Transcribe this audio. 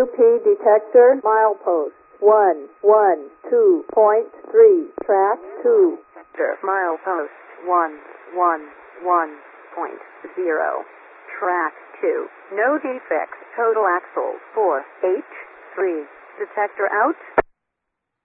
UP detector milepost 112.3, track 2. Milepost 111.0, track 2. No defects. Total axle 4H3. Detector out.